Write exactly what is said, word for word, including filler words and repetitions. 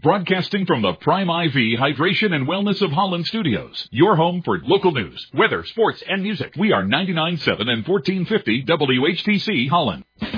broadcasting from the Prime I V Hydration and Wellness of Holland Studios. Your home for local news, weather, sports, and music. We are ninety-nine point seven and fourteen fifty W H T C Holland.